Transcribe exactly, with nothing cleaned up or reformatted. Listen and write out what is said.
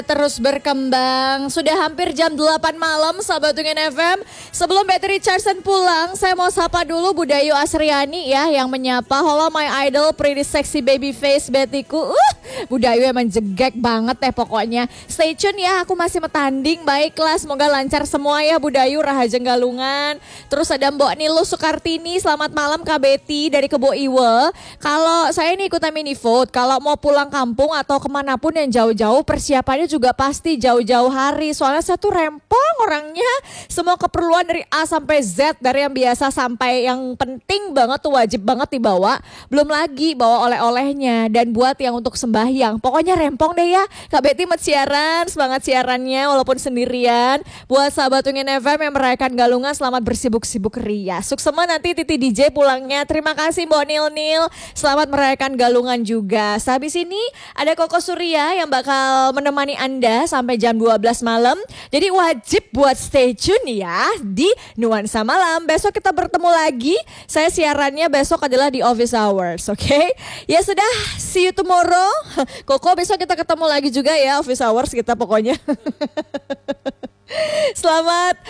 Terus berkembang. Sudah hampir jam delapan malam sahabat Ungin F M. Sebelum battery charge dan pulang, saya mau sapa dulu Budayu Asriani ya yang menyapa. Halo my idol, pretty sexy baby face Betiku. Uh, Budayu emang jegek banget ya pokoknya. Stay tune ya, aku masih metanding. Baiklah, semoga lancar semua ya Budayu Rahaja Galungan. Terus ada Mbok Nilu Sukartini, selamat malam Kak Betty dari Kebo Iwe. Kalau saya ini ikutan mini vote, kalau mau pulang kampung atau kemanapun yang jauh-jauh, persiapannya juga pasti jauh-jauh hari. Soalnya saya tuh rempong orangnya. Semua keperluan dari A sampai Z, dari yang biasa sampai yang penting banget tuh wajib banget dibawa. Belum lagi bawa oleh-olehnya dan buat yang untuk sembahyang. Pokoknya rempong deh ya. Kak Betty mat siaran, semangat siarannya walaupun sendirian. Buat sahabat Ungin F M yang merayakan Galungan, selamat bersibuk-sibuk ria. Suksema nanti Titi D J pulangnya. Terima kasih Mbak Nil Nil. Selamat merayakan Galungan juga. Sehabis ini ada Koko Surya yang bakal menemani Anda sampai jam dua belas malam. Jadi wajib buat stay tune ya di Nuansa Malam. Besok kita bertemu lagi. Saya siarannya besok adalah di office hours, oke? Okay? Ya sudah, see you tomorrow. Koko, besok kita ketemu lagi juga ya office hours kita pokoknya. Selamat